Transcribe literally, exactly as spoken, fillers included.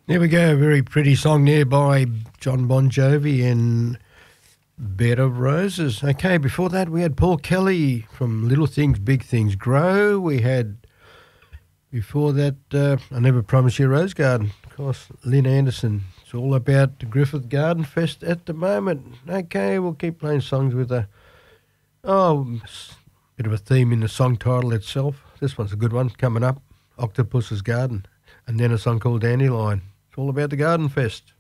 There we go, a very pretty song there by John Bon Jovi in Bed of Roses. Okay, before that we had Paul Kelly from Little Things, Big Things Grow. We had, before that, uh, I Never Promised You a Rose Garden. Of course, Lynn Anderson. It's all about the Griffith Garden Fest at the moment. Okay, we'll keep playing songs with a, oh, bit of a theme in the song title itself. This one's a good one coming up, Octopus's Garden. And then a song called Dandelion. It's all about the Garden Fest.